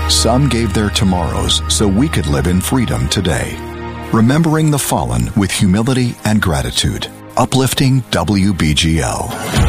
Some gave their tomorrows so we could live in freedom today. Remembering the fallen with humility and gratitude. Uplifting WBGL.